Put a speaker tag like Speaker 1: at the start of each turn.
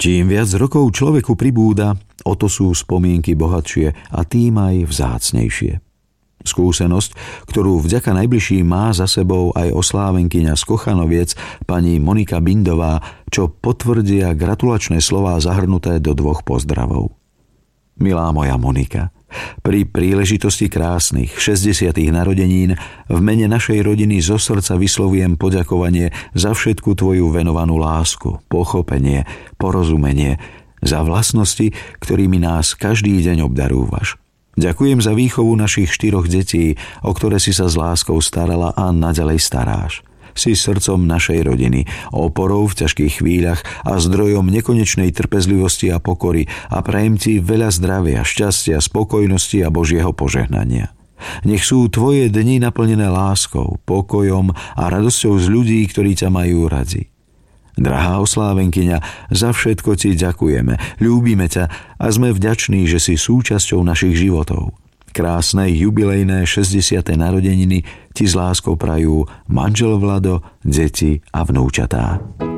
Speaker 1: Čím viac rokov človeku pribúda, o to sú spomienky bohatšie a tým aj vzácnejšie. Skúsenosť, ktorú vďaka najbližším má za sebou aj oslávenkyňa z Kochanoviec, pani Monika Bindová, čo potvrdia gratulačné slová zahrnuté do 2 pozdravov. Milá moja Monika, pri príležitosti krásnych 60. narodenín v mene našej rodiny zo srdca vyslovujem poďakovanie za všetku tvoju venovanú lásku, pochopenie, porozumenie, za vlastnosti, ktorými nás každý deň obdarúvaš. Ďakujem za výchovu našich 4 detí, o ktoré si sa s láskou starala a naďalej staráš. Si srdcom našej rodiny, oporou v ťažkých chvíľach a zdrojom nekonečnej trpezlivosti a pokory a prajem ti veľa zdravia, šťastia, spokojnosti a Božieho požehnania. Nech sú tvoje dni naplnené láskou, pokojom a radosťou z ľudí, ktorí ťa majú radi. Drahá oslávenkyňa, za všetko ti ďakujeme, ľúbime ťa a sme vďační, že si súčasťou našich životov. Krásne jubilejné 60. narodeniny ti s láskou prajú manžel Vlado, deti a vnúčatá.